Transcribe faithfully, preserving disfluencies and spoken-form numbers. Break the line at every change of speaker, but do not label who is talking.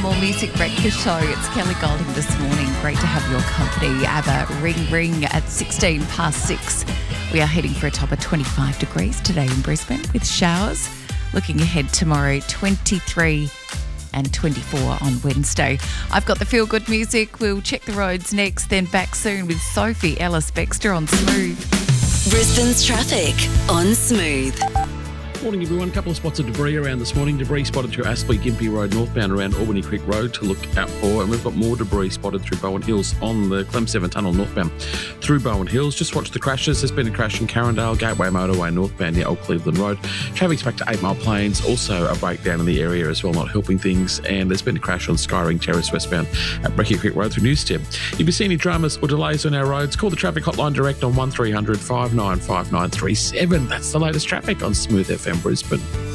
More Music Breakfast Show. It's Kelly Golding this morning. Great to have your company. ABBA, Ring Ring at sixteen past six. We are heading for a top of twenty-five degrees today in Brisbane with showers. Looking ahead tomorrow, twenty-three and twenty-four on Wednesday. I've got the feel good music. We'll check the roads next, then back soon with Sophie Ellis-Bextor on Smooth.
Brisbane's traffic on Smooth.
Morning everyone, a couple of spots of debris around this morning. Debris spotted through Aspley Gympie Road northbound around Albany Creek Road to look out for, and we've got more debris spotted through Bowen Hills on the Clem seven tunnel northbound through Bowen Hills. Just watch the crashes. There's been a crash in Carindale, Gateway Motorway northbound near Old Cleveland Road. Traffic's back to eight Mile Plains, also a breakdown in the area as well, not helping things, and there's been a crash on Skyring Terrace westbound at Brecky Creek Road through Newstead. If you see any dramas or delays on our roads, call the traffic hotline direct on one three hundred five nine five nine three seven. That's the latest traffic on Smooth F M Brisbane.